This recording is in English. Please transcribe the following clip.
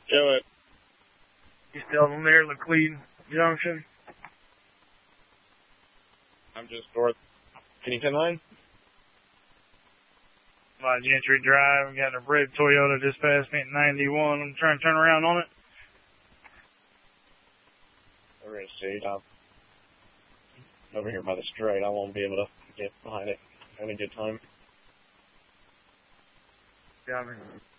Do it. You still near Laclede Junction? I'm just north Pennington Line. My Gentry Drive. We got a red Toyota just past me at 91. I'm trying to turn around on it. We're going to see. I'm over here by the straight. I won't be able to get behind it. Having a good time. Yeah,